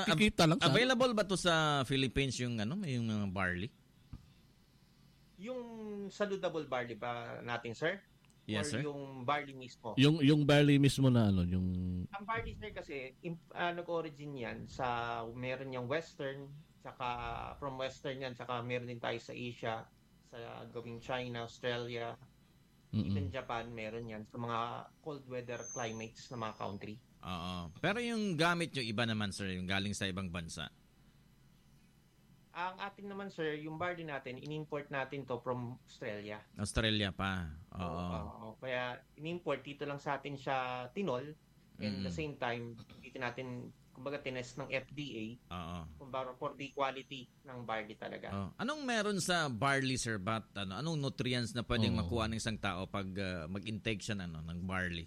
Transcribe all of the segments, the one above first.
nakikita lang sa available ba to sa Philippines yung yung barley? Yung saludable barley ba natin, sir? Yes, Or sir. yung barley mismo? yung barley mismo na yung Ang barley, sir, kasi nag-origin yan sa meron yung western, saka from western yan, saka meron din tayo sa Asia, sa gawing China, Australia, even Japan, meron yan sa mga cold weather climates na mga country. Oo. Pero yung gamit yung iba naman, sir, yung galing sa ibang bansa. Ang atin naman, sir, yung barley natin, in-import natin to from Australia. Australia pa. Oo. Oo. Kaya in-import dito lang sa atin siya tinol, and the same time, dito natin, kumbaga, tinest ng FDA, Oo. kumbaga, for the quality ng barley talaga. Oh. Anong meron sa barley, sir? Anong nutrients na pwedeng makuha ng isang tao pag mag-intake siya ng barley?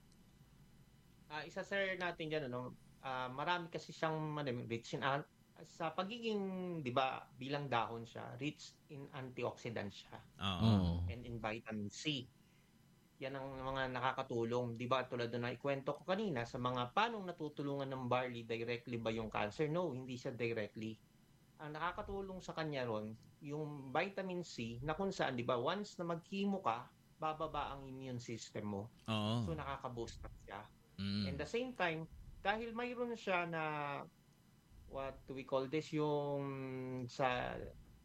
Isa, sir, natin dyan, marami kasi siyang rich in sa pagiging, di ba, bilang dahon siya, rich in antioxidants siya. And in vitamin C. Yan ang mga nakakatulong, di ba, tulad na ikwento ko kanina sa mga paanong natutulungan ng barley, directly ba yung cancer? No, hindi siya directly. Ang nakakatulong sa kanya ron, yung vitamin C, na kung saan, di ba, once na mag-chemo ka, bababa ang immune system mo. So, nakaka-boost up siya. And the same time, dahil mayroon siya na what do we call this, yung sa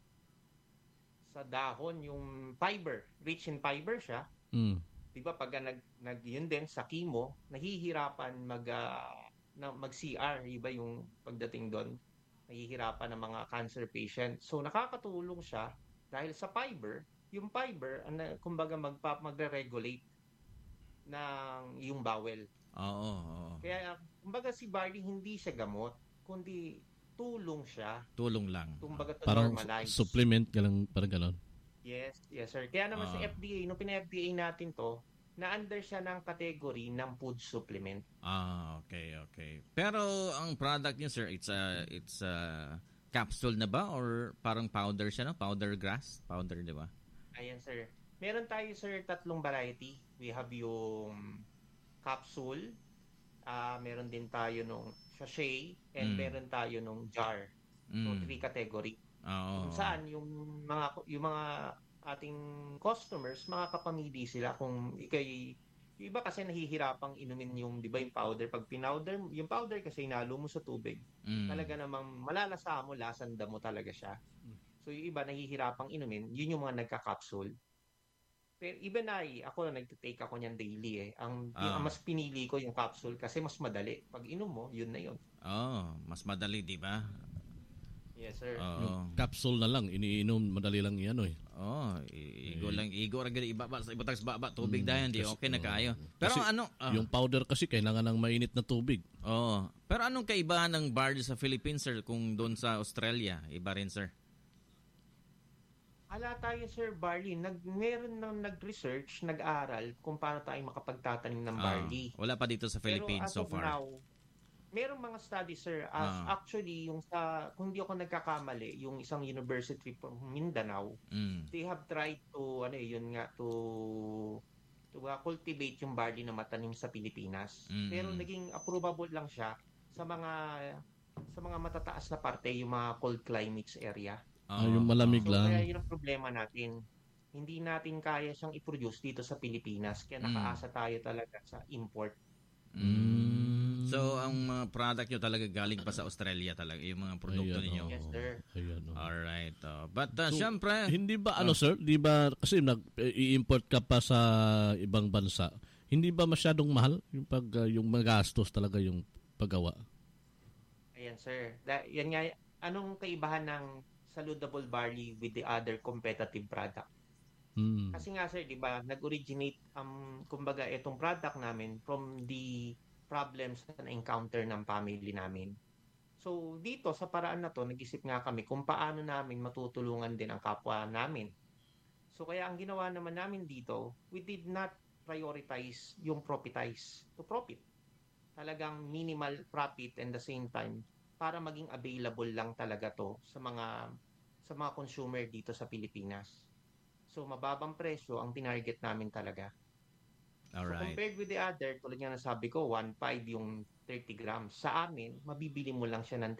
dahon, yung fiber, rich in fiber siya. Di ba pag yun din sa chemo, nahihirapan mag-CR, iba yung pagdating doon, nahihirapan ng mga cancer patient. So nakakatulong siya dahil sa fiber, yung fiber kumbaga magre-regulate ng yung bowel. Kaya kumbaga si barley hindi siya gamot, kundi tulong siya. Tulong lang. Kumbaga to parang normalize. supplement parang gano'n. Yes, sir. Kaya naman sa FDA, nung pina-FDA natin to, na-under siya ng category ng food supplement. Okay. Pero ang product niyo, sir, it's a capsule na ba or parang powder siya, no? Powder grass? Powder, di ba? Ayan, sir. Meron tayo, sir, 3 variety. We have yung capsule, meron din tayo nung sachet, and meron tayo nung jar. So, 3 category. Kung saan yung mga ating customers, makakapamili sila kung yung iba kasi nahihirapang inumin yung, di ba, yung powder. Pag pinowder, yung powder kasi inalo mo sa tubig, talaga namang malalasa mo, lasanda mo talaga siya. So, yung iba nahihirapang inumin, yun yung mga nagka-capsule. Pero even ako nagtitake ako niyan daily Ang mas pinili ko yung capsule kasi mas madali. Pag inom mo, yun na yun. Mas madali, di ba? Yes, sir. Yung capsule na lang, iniinom, madali lang yan Igo ra gid iba sa ibutang baba tubig dayon di okay na kayo. Pero kasi, yung powder kasi kailangan ng mainit na tubig. Pero anong kaibahan ng barley sa Philippines, sir, kung doon sa Australia? Iba rin, sir. Ala tayo, sir, barley. Meron nang nag-research, nag-aral kung paano tayo makapagtatanim ng barley. Wala pa dito sa Philippines so far. Now, merong mga studies, sir. Actually, kung di ako nagkakamali, yung isang university from Mindanao, they have tried to, to cultivate yung barley na matanim sa Pilipinas. Pero naging approvable lang siya sa mga matataas na parte, yung mga cold climates area. Yung malamig lang. Kaya yun ang problema natin. Hindi natin kaya siyang i-produce dito sa Pilipinas. Kaya nakaasa tayo talaga sa import. So, ang mga product nyo talaga galing pa sa Australia talaga, yung mga produkto ninyo. Yes, sir. Alright. But, syempre... Hindi ba, sir? Di ba, kasi i-import ka pa sa ibang bansa, hindi ba masyadong mahal yung magastos talaga yung paggawa? Ayan, sir. Yan nga, anong kaibahan ng saludable barley with the other competitive product? Kasi nga, sir, di ba, nag-originate, kumbaga, itong product namin from the problems na encounter ng family namin. So, dito, sa paraan na to, nag-isip nga kami kung paano namin matutulungan din ang kapwa namin. So, kaya ang ginawa naman namin dito, we did not prioritize yung profit. Talagang minimal profit and the same time, para maging available lang talaga to sa mga consumer dito sa Pilipinas. So, mababang presyo ang tinarget namin talaga. Alright. So, compared with the other, tulad nga nasabi ko, 1.5 yung 30 grams. Sa amin, mabibili mo lang siya ng